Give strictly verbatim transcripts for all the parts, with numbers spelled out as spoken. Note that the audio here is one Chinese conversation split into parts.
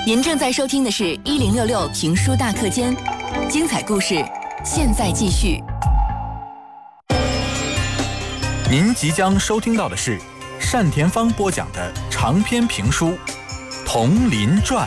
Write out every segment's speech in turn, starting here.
您正在收听的是一零六六评书大课间，精彩故事现在继续。 您即将收听到的是单田芳播讲的长篇评书《铜林传》。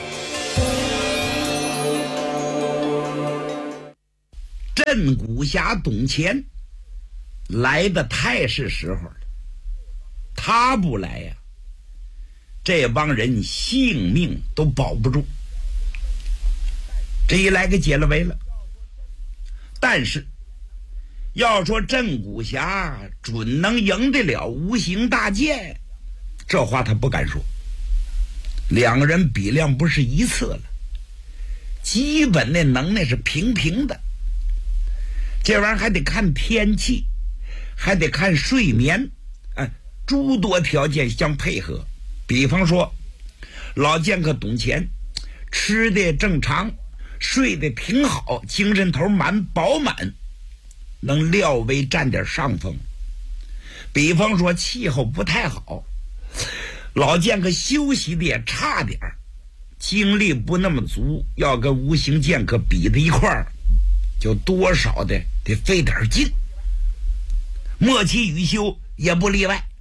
镇古侠董乾来的太是时候了，他不来呀、啊，这帮人性命都保不住。这一来给解了围了。但是要说镇古侠准能赢得了无形大剑，这话他不敢说。两个人比量不是一次了，基本的能耐是平平的。这玩意儿还得看天气，还得看睡眠，哎，诸多条件相配合。比方说老剑客董乾吃的正常，睡得挺好，精神头蛮饱满，能略微占点上风。比方说气候不太好，老剑客休息的也差点，精力不那么足，要跟无形剑客比在一块儿，就多少的得费点劲。莫其雨修也不例外，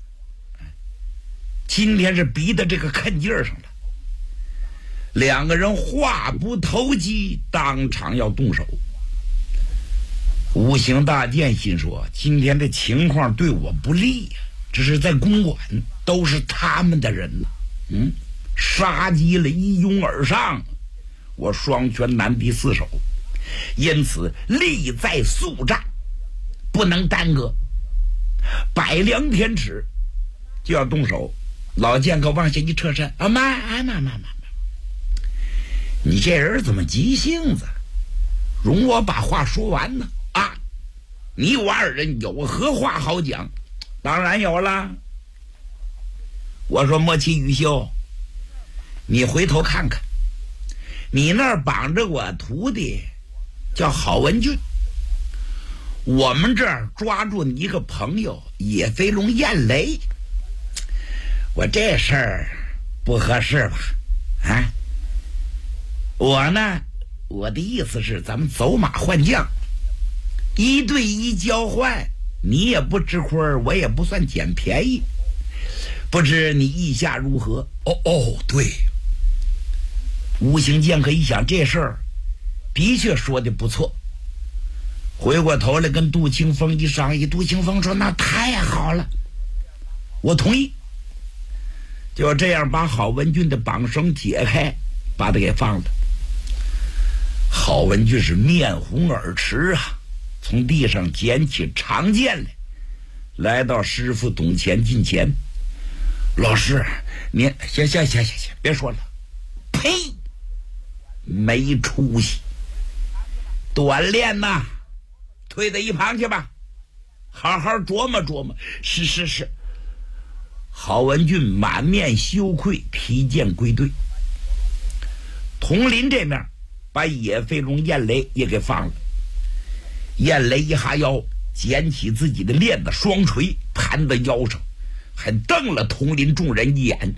今天是逼到这个看劲儿上了。两个人话不投机，当场要动手。无形大剑心说，今天的情况对我不利呀、啊，这是在公馆，都是他们的人了，嗯，杀机了一拥而上，我双拳难敌四手，因此力在速战，不能耽搁。百良天尺就要动手。老剑客往下一侧身，啊妈啊妈妈妈妈，你这人怎么急性子？容我把话说完呢啊！你我二人有何话好讲？当然有了。我说莫其雨修，你回头看看，你那儿绑着我徒弟叫郝文俊，我们这儿抓住你一个朋友野飞龙燕雷，我这事儿不合适吧？啊，我呢，我的意思是咱们走马换将，一对一交换，你也不吃亏，我也不算捡便宜，不知你意下如何？哦哦，对。无形剑客一想这事儿的确说的不错，回过头来跟杜清风一商议，杜清风说那太好了，我同意。就这样把郝文俊的绑绳解开，把他给放了。郝文俊是面红耳赤啊，从地上捡起长剑来，来到师傅董乾近前。老师，您行行行行行，别说了，呸，没出息，短练呐，退到一旁去吧，好好琢磨琢磨。是是是。郝文俊满面羞愧，提剑归队。佟林这面把野飞龙燕雷也给放了。燕雷一哈腰，捡起自己的链子双锤盘在腰上，还瞪了佟林众人一眼。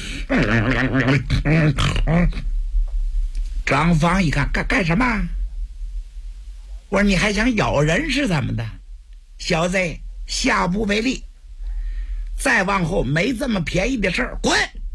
张芳一看，干干什么？我说你还想咬人是怎么的？小子，下不为例，再往后没这么便宜的事儿，滚！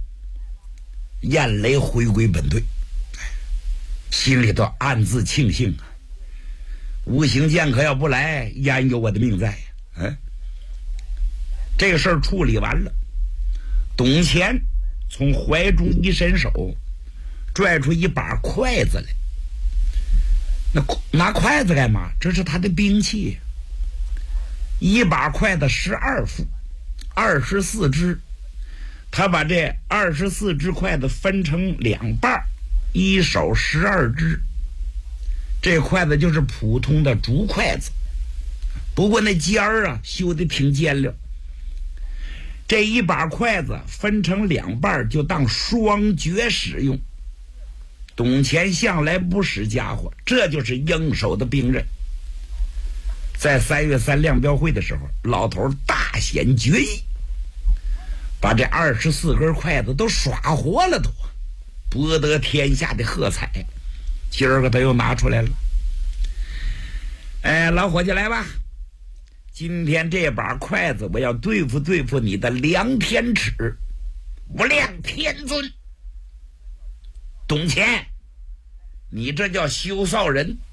燕雷回归本队，心里头暗自庆幸啊，无形剑客要不来，焉有我的命在呀？嗯，这个事儿处理完了，董乾从怀中一伸手，拽出一把筷子来。那拿筷子干嘛？这是他的兵器，一把筷子十二副。二十四只，他把这二十四只筷子分成两半，一手十二只。这筷子就是普通的竹筷子，不过那尖儿啊修得挺尖溜。这一把筷子分成两半，就当双绝使用。董乾向来不使家伙，这就是应手的兵刃。在三月三亮标会的时候，老头大显绝艺，把这二十四根筷子都耍活了都。 博得天下的喝彩。今儿个他又拿出来了。哎，老伙计来吧，今天这把筷子我要对付对付你的梁天尺，无量天尊。董乾，你这叫羞臊人！